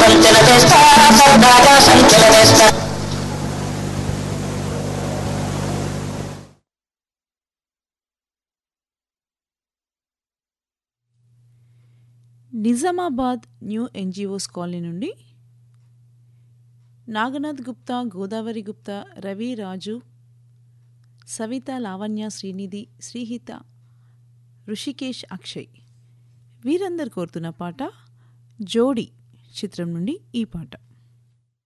వంచన చేస్తా సరదాగా సంచలనేస్తా. నిజామాబాద్ న్యూ ఎన్జిఓస్ కాలనీ నుండి నాగనాథ్ గుప్తా, గోదావరి గుప్తా, రవి, రాజు, సవిత, లావణ్య, శ్రీనిధి, శ్రీహిత, ఋషికేష్, అక్షయ్ వీరందరు కోరుతున్న పాట జోడి చిత్రం నుండి ఈ పాట.